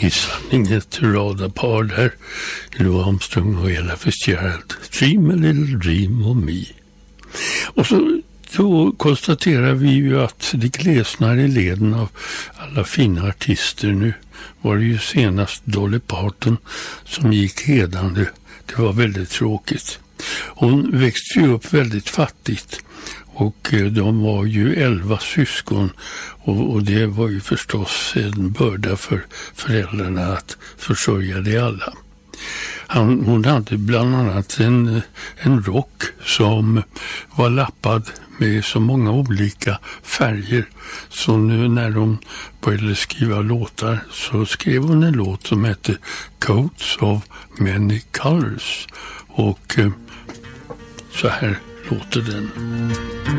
i sanning ett radarpar där. Louis Armstrong och Ella Fitzgerald. Dream a little dream of me. Och så konstaterar vi ju att det glesnar i leden av alla fina artister. Nu var det ju senast Dolly Parton som gick hedande. Det var väldigt tråkigt. Hon växte ju upp väldigt fattigt. Och de var ju 11 syskon och det var ju förstås en börda för föräldrarna att försörja det alla. Hon hade bland annat en rock som var lappad med så många olika färger. Så nu när de började skriva låtar så skrev hon en låt som hette Coats of Many Colors. Och så här låter den.